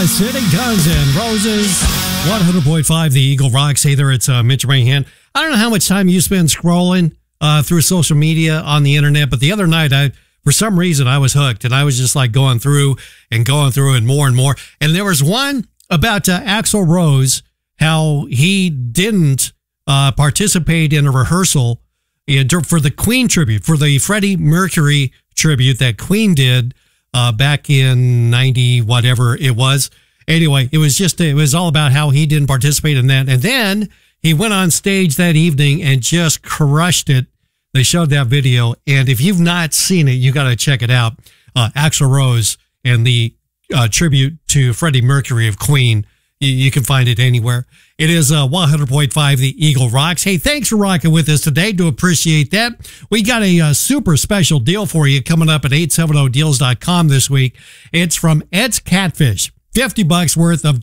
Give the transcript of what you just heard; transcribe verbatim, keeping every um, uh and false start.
uh, City Guns and Roses, one hundred point five The Eagle Rocks. Hey there, it's uh, Mitch Mahan. I don't know how much time you spend scrolling uh, through social media on the internet, but the other night, I for some reason, I was hooked, and I was just like going through and going through and more and more. And there was one about uh, Axl Rose, how he didn't uh, participate in a rehearsal for the Queen tribute, for the Freddie Mercury tribute that Queen did uh, back in ninety, whatever it was. Anyway, it was just, it was all about how he didn't participate in that. And then he went on stage that evening and just crushed it. They showed that video. And if you've not seen it, you got to check it out. Uh, Axl Rose and the uh, tribute to Freddie Mercury of Queen. You, you can find it anywhere. It is uh, one hundred point five The Eagle Rocks. Hey, thanks for rocking with us today. Do appreciate that. We got a, uh super special deal for you coming up at eight seventy deals dot com this week. It's from Ed's Catfish. fifty bucks worth of